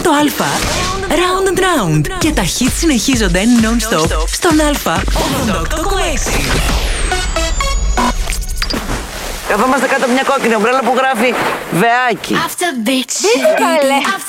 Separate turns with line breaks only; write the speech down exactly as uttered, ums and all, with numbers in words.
Α. Round and round. Και τα hits συνεχίζονται non-stop στον Α. ογδόντα οκτώ κόμμα έξι.
Καθόμαστε κάτω από μια κόκκινη ομπρέλα που γράφει Βεάκι.
After bitch.